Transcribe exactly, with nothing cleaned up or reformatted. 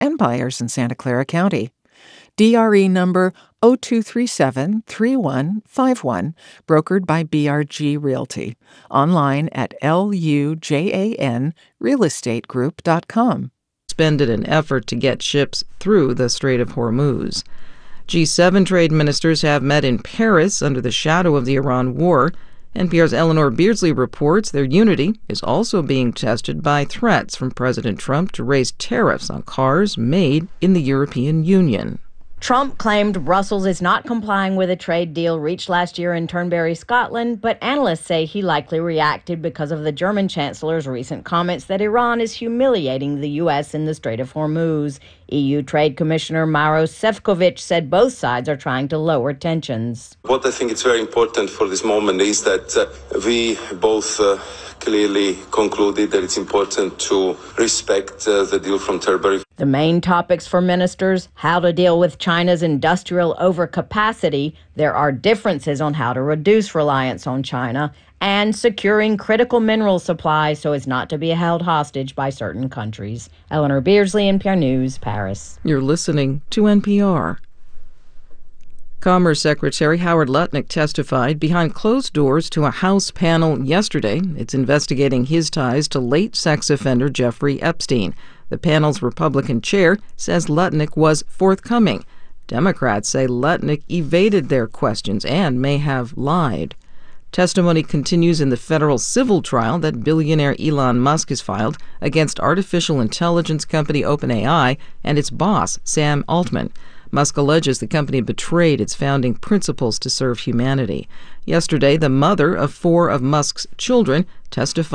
and buyers in Santa Clara County. D R E number zero two three seven three one five one, brokered by B R G Realty. Online at L U J A N real estate group dot com. Suspended an effort to get ships through the Strait of Hormuz. G seven trade ministers have met in Paris under the shadow of the Iran war. N P R's Eleanor Beardsley reports their unity is also being tested by threats from President Trump to raise tariffs on cars made in the European Union. Trump claimed Brussels is not complying with a trade deal reached last year in Turnberry, Scotland, but analysts say he likely reacted because of the German chancellor's recent comments that Iran is humiliating the U S in the Strait of Hormuz. E U Trade Commissioner Maros Sefcovic said both sides are trying to lower tensions. What I think is very important for this moment is that uh, we both uh, clearly concluded that it's important to respect uh, the deal from Turnberry. The main topics for ministers: how to deal with China's industrial overcapacity, there are differences on how to reduce reliance on China, and securing critical mineral supplies so as not to be held hostage by certain countries. Eleanor Beardsley, N P R News, Paris. You're listening to N P R. Commerce Secretary Howard Lutnick testified behind closed doors to a House panel yesterday. It's investigating his ties to late sex offender Jeffrey Epstein. The panel's Republican chair says Lutnick was forthcoming. Democrats say Lutnick evaded their questions and may have lied. Testimony continues in the federal civil trial that billionaire Elon Musk has filed against artificial intelligence company OpenAI and its boss, Sam Altman. Musk alleges the company betrayed its founding principles to serve humanity. Yesterday, the mother of four of Musk's children testified